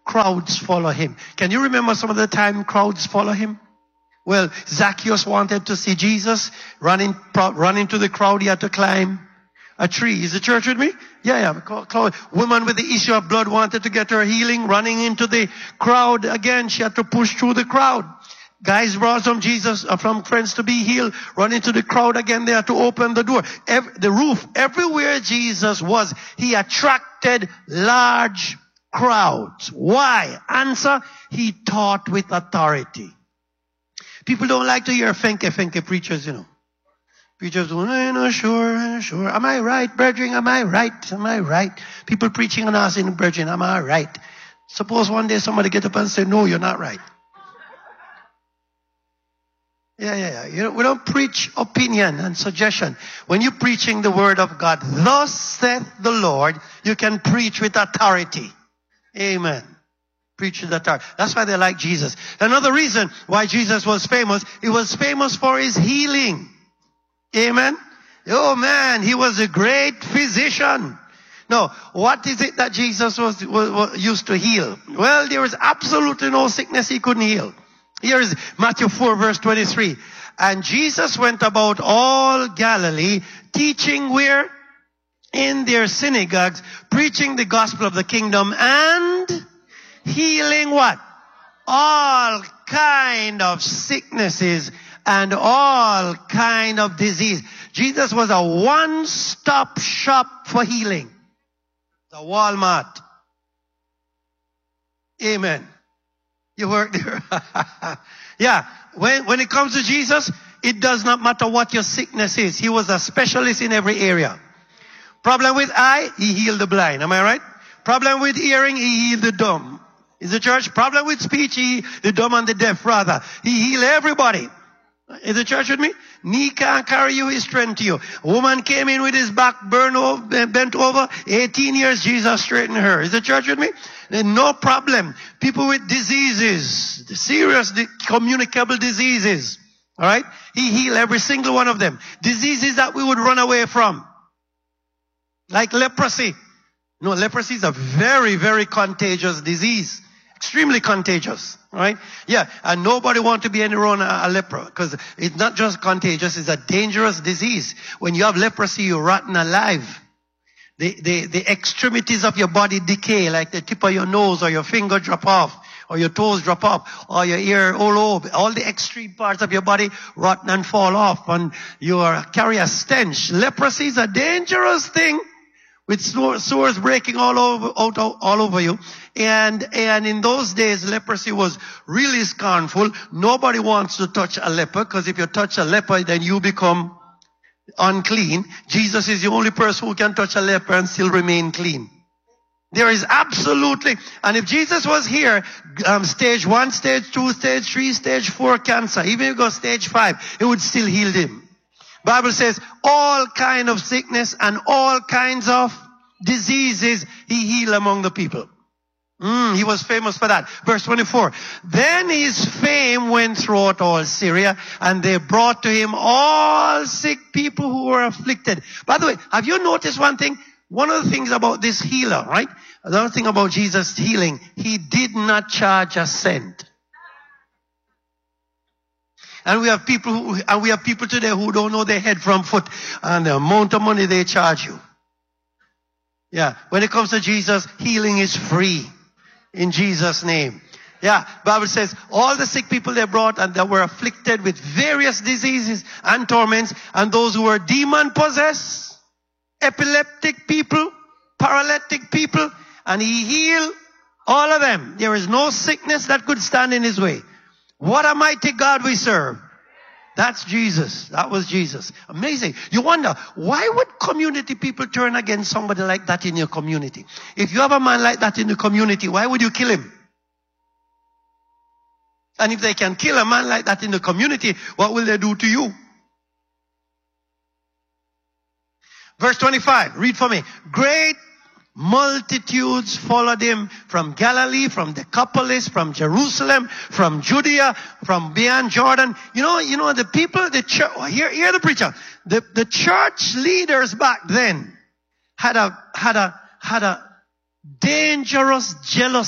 crowds follow him. Can you remember some of the time crowds follow him? Well, Zacchaeus wanted to see Jesus. Run into the crowd, he had to climb a tree. Is the church with me? Yeah. Woman with the issue of blood wanted to get her healing. Running into the crowd again, she had to push through the crowd. Guys brought from friends to be healed. Run into the crowd again, they had to open the door. The roof, everywhere Jesus was, he attracted large crowds. Why? Answer, he taught with authority. People don't like to hear fenke preachers, you know. Preachers go, sure. Am I right, brethren? Am I right? People preaching and asking, brethren, am I right? Suppose one day somebody get up and say, no, you're not right. Yeah. You know, we don't preach opinion and suggestion. When you're preaching the word of God, thus saith the Lord, you can preach with authority. Amen. Preach with authority. That's why they like Jesus. Another reason why Jesus was famous, he was famous for his healing. Amen. Oh man, he was a great physician. Now, what is it that Jesus was used to heal? Well, there was absolutely no sickness he couldn't heal. Here is Matthew 4 verse 23. And Jesus went about all Galilee, teaching where? In their synagogues, preaching the gospel of the kingdom and healing what? All kind of sicknesses and all kind of disease. Jesus was a one-stop shop for healing. The Walmart. Amen. You work there. Yeah. When it comes to Jesus, it does not matter what your sickness is. He was a specialist in every area. Problem with eye, he healed the blind. Am I right? Problem with hearing, he healed the dumb. Is the church? Problem with speech, the dumb and the deaf rather. He healed everybody. Is the church with me? Knee can't carry you, his strength to you. A woman came in with his back bent over. 18 years, Jesus straightened her. Is the church with me? No problem. People with diseases, the serious communicable diseases. All right? He healed every single one of them. Diseases that we would run away from. Like leprosy. No, leprosy is a very, very contagious disease. Extremely contagious. Right? Yeah. And nobody wants to be around a leper. Because it's not just contagious, it's a dangerous disease. When you have leprosy, you're rotten alive. The extremities of your body decay, like the tip of your nose or your finger drop off, or your toes drop off, or your ear all over. All the extreme parts of your body rotten and fall off, and you carry a stench. Leprosy is a dangerous thing, with sores breaking all over you. And in those days, leprosy was really scornful. Nobody wants to touch a leper, because if you touch a leper, then you become unclean. Jesus is the only person who can touch a leper and still remain clean. There is absolutely, and if Jesus was here, stage 1, stage 2, stage 3, stage 4 cancer, even if you go stage 5, it would still heal him. Bible says all kind of sickness and all kinds of diseases he healed among the people. He was famous for that. Verse 24. Then his fame went throughout all Syria, and they brought to him all sick people who were afflicted. By the way, have you noticed one thing? One of the things about this healer, right? Another thing about Jesus' healing, he did not charge a cent. And we have people today who don't know their head from foot, and the amount of money they charge you. Yeah. When it comes to Jesus, healing is free. In Jesus' name. Yeah, Bible says all the sick people they brought and that were afflicted with various diseases and torments, and those who were demon possessed, epileptic people, paralytic people, and he healed all of them. There is no sickness that could stand in his way. What a mighty God we serve. That's Jesus. That was Jesus. Amazing. You wonder, why would community people turn against somebody like that in your community? If you have a man like that in the community, why would you kill him? And if they can kill a man like that in the community, what will they do to you? Verse 25, read for me. Great multitudes followed him from Galilee, from Decapolis, from Jerusalem, from Judea, from beyond Jordan. You know, the people, the church, hear the preacher. The church leaders back then had a dangerous jealousy